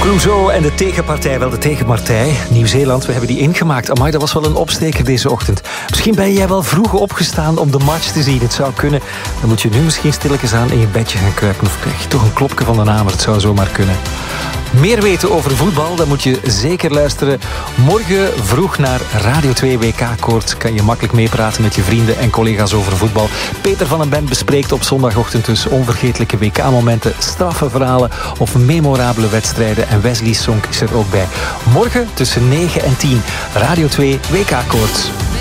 Clouseau en de tegenpartij, wel de tegenpartij, Nieuw-Zeeland, we hebben die ingemaakt. Amai, dat was wel een opsteker deze ochtend. Misschien ben jij wel vroeg opgestaan om de match te zien. Het zou kunnen. Dan moet je nu misschien stilletjes aan in je bedje gaan kruipen. Of krijg je toch een klopje van de naam, het zou zomaar kunnen. Meer weten over voetbal, dan moet je zeker luisteren. Morgen vroeg naar Radio 2 WK-koorts. Kan je makkelijk meepraten met je vrienden en collega's over voetbal. Peter van den Bent bespreekt op zondagochtend dus onvergetelijke WK-momenten, straffe verhalen of memorabele wedstrijden. En Wesley Sonk is er ook bij. Morgen tussen 9 en 10. Radio 2 WK-koorts.